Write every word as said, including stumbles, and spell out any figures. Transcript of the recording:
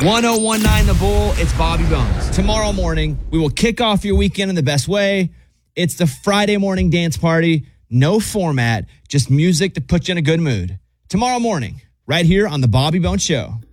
one oh one nine The Bull, it's Bobby Bones. Tomorrow morning, we will kick off your weekend in the best way. It's the Friday morning dance party. No format, just music to put you in a good mood. Tomorrow morning, right here on The Bobby Bones Show.